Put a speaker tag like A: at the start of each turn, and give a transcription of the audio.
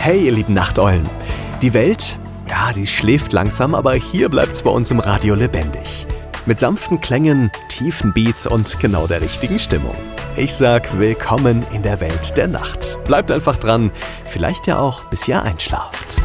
A: Hey, ihr lieben Nachteulen. Die Welt, die schläft langsam, aber hier bleibt's bei uns im Radio lebendig. Mit sanften Klängen, tiefen Beats und genau der richtigen Stimmung. Ich sag willkommen in der Welt der Nacht. Bleibt einfach dran, vielleicht ja auch bis ihr einschlaft.